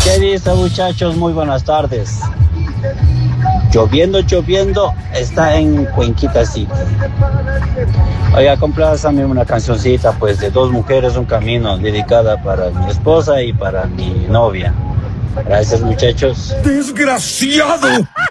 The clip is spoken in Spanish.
¿Qué dice, muchachos? Muy buenas tardes. Lloviendo, lloviendo, está en Cuenquita City. Oiga, complázame una cancioncita, pues, de Dos Mujeres, un Camino, dedicada para mi esposa y para mi novia. Gracias, muchachos. ¡Desgraciado!